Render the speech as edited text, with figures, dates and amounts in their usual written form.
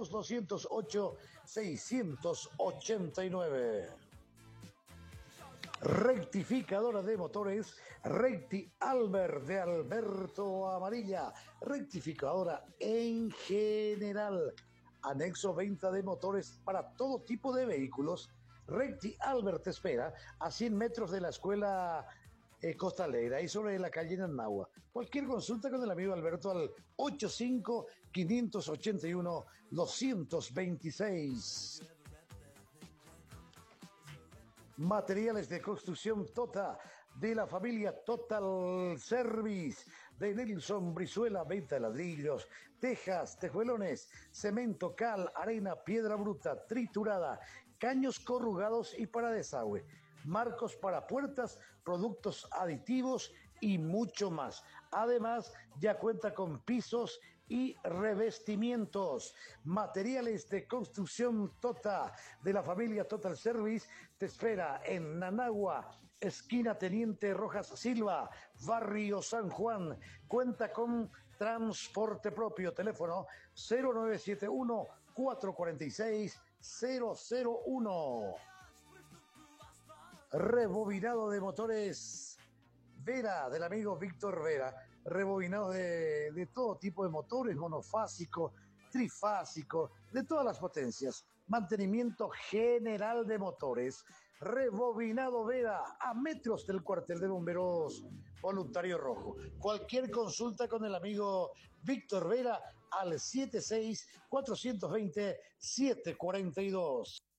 208-689. Rectificadora de motores Recti Albert de Alberto Amarilla. Rectificadora en general. Anexo venta de motores para todo tipo de vehículos. Recti Albert te espera a 100 metros de la escuela costalera y sobre la calle Nanagua. Cualquier consulta con el amigo Alberto al 85-581-226. Materiales de construcción Tota, de la familia Total Service, de Nelson Brizuela, venta de ladrillos, tejas, tejuelones, cemento, cal, arena, piedra bruta, triturada, caños corrugados y para desagüe, marcos para puertas, productos aditivos y mucho más. Además, ya cuenta con pisos y revestimientos. Materiales de construcción Tota, de la familia Total Service, te espera en Nanagua, esquina Teniente Rojas Silva, barrio San Juan. Cuenta con transporte propio. Teléfono 0971 446 001. Rebobinado de motores Vera, del amigo Víctor Vera. Rebobinado de todo tipo de motores, monofásico, trifásico, de todas las potencias. Mantenimiento general de motores. Rebobinado Vera, a metros del cuartel de bomberos Voluntario Rojo. Cualquier consulta con el amigo Víctor Vera al 76-420-742.